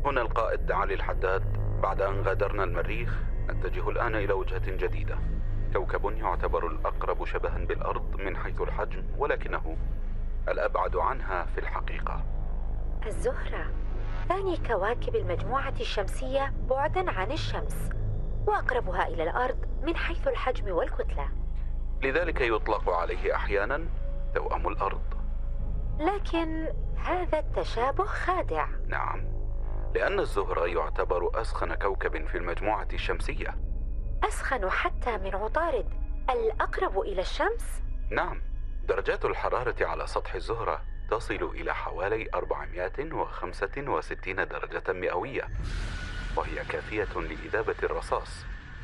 هنا القائد علي الحداد. بعد أن غادرنا المريخ نتجه الآن إلى وجهة جديدة، كوكب يعتبر الأقرب شبها بالأرض من حيث الحجم، ولكنه الأبعد عنها في الحقيقة. الزهرة ثاني كواكب المجموعة الشمسية بعداً عن الشمس، وأقربها إلى الأرض من حيث الحجم والكتلة، لذلك يطلق عليه أحياناً توأم الأرض. لكن هذا التشابه خادع. نعم، لأن الزهرة يعتبر أسخن كوكب في المجموعة الشمسية. أسخن حتى من عطارد الأقرب إلى الشمس؟ نعم، درجات الحرارة على سطح الزهرة تصل إلى حوالي 465 درجة مئوية، وهي كافية لإذابة الرصاص.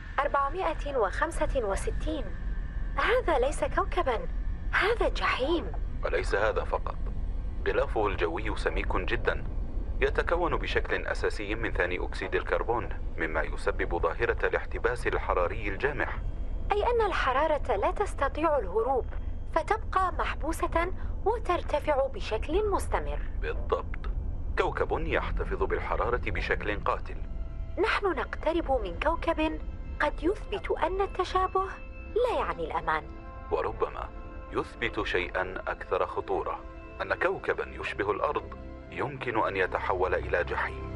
465؟ هذا ليس كوكباً، هذا جحيم. وليس هذا فقط، غلافه الجوي سميك جدا، يتكون بشكل أساسي من ثاني أكسيد الكربون، مما يسبب ظاهرة الاحتباس الحراري الجامح. أي أن الحرارة لا تستطيع الهروب، فتبقى محبوسة وترتفع بشكل مستمر. بالضبط، كوكب يحتفظ بالحرارة بشكل قاتل. نحن نقترب من كوكب قد يثبت أن التشابه لا يعني الأمان، وربما يثبت شيئا أكثر خطورة، أن كوكبا يشبه الأرض يمكن أن يتحول إلى جحيم.